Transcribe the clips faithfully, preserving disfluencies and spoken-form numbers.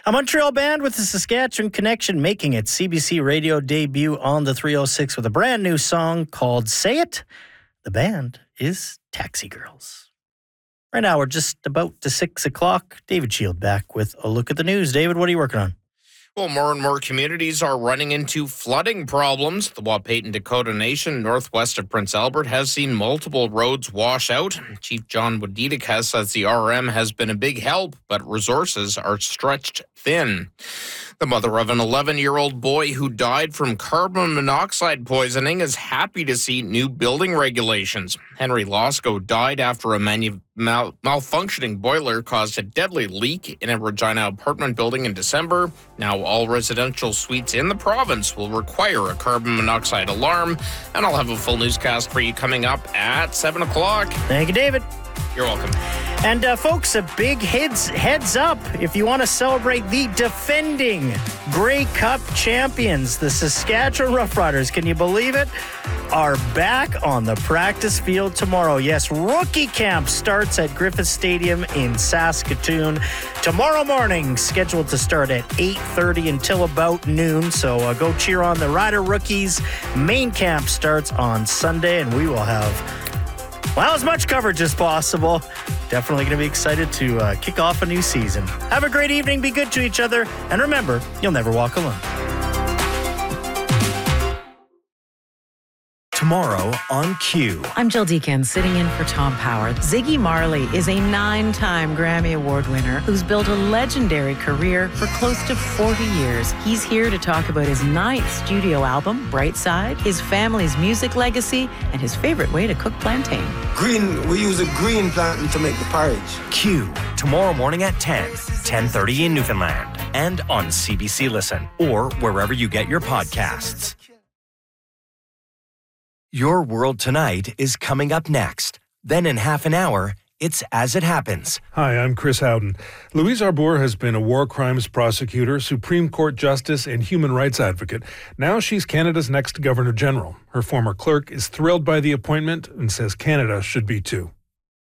A Montreal band with the Saskatchewan connection making its C B C radio debut on the three oh six with a brand new song called Say It. The band is Taxi Girls. Right now, we're just about to six o'clock. David Shield back with a look at the news. David, what are you working on? Well, more and more communities are running into flooding problems. The Wahpeton Dakota Nation, northwest of Prince Albert, has seen multiple roads wash out. Chief John Wadidika says the R M has been a big help, but resources are stretched thin. The mother of an eleven-year-old boy who died from carbon monoxide poisoning is happy to see new building regulations. Henry Losco died after a manu- mal- malfunctioning boiler caused a deadly leak in a Regina apartment building in December. Now all residential suites in the province will require a carbon monoxide alarm. And I'll have a full newscast for you coming up at seven o'clock. Thank you, David. You're welcome. And uh, folks, a big heads, heads up if you want to celebrate the defending Grey Cup champions, the Saskatchewan Roughriders, can you believe it, are back on the practice field tomorrow. Yes, rookie camp starts at Griffith Stadium in Saskatoon tomorrow morning, scheduled to start at eight thirty until about noon. So uh, go cheer on the Rider rookies. Main camp starts on Sunday, and we will have, well, as much coverage as possible. Definitely going to be excited to uh, kick off a new season. Have a great evening. Be good to each other. And remember, you'll never walk alone. Tomorrow on Q. I'm Jill Deacon, sitting in for Tom Power. Ziggy Marley is a nine-time Grammy Award winner who's built a legendary career for close to forty years. He's here to talk about his ninth studio album, Bright Side, his family's music legacy, and his favorite way to cook plantain. Green, we use a green plantain to make the porridge. Q, tomorrow morning at ten, ten thirty in Newfoundland, and on C B C Listen, or wherever you get your podcasts. Your World Tonight is coming up next. Then in half an hour, it's As It Happens. Hi, I'm Chris Howden. Louise Arbour has been a war crimes prosecutor, Supreme Court justice, and human rights advocate. Now she's Canada's next Governor General. Her former clerk is thrilled by the appointment and says Canada should be too.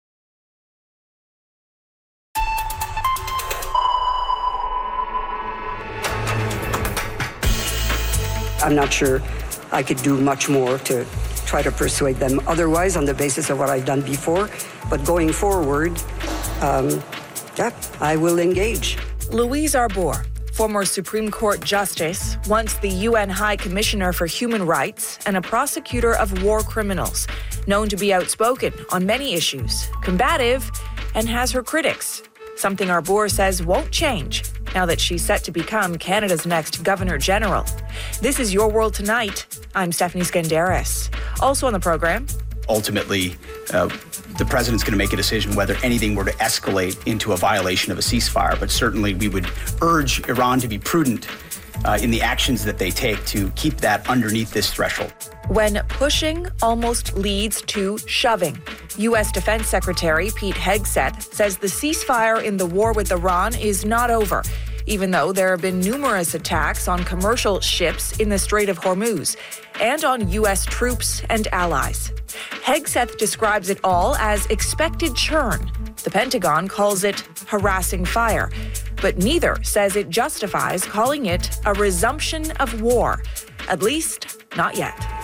I'm not sure I could do much more to try to persuade them otherwise on the basis of what I've done before. But going forward, um, yeah, I will engage. Louise Arbour, former Supreme Court Justice, once the U N High Commissioner for Human Rights and a prosecutor of war criminals, known to be outspoken on many issues, combative, and has her critics. Something Arbour says won't change now that she's set to become Canada's next Governor General. This is Your World Tonight. I'm Stephanie Skandaris. Also on the program, ultimately, uh, the president's going to make a decision whether anything were to escalate into a violation of a ceasefire. But certainly we would urge Iran to be prudent uh, in the actions that they take to keep that underneath this threshold. When pushing almost leads to shoving, U S Defense Secretary Pete Hegseth says the ceasefire in the war with Iran is not over, even though there have been numerous attacks on commercial ships in the Strait of Hormuz and on U S troops and allies. Hegseth describes it all as expected churn. The Pentagon calls it harassing fire, but neither says it justifies calling it a resumption of war, at least not yet.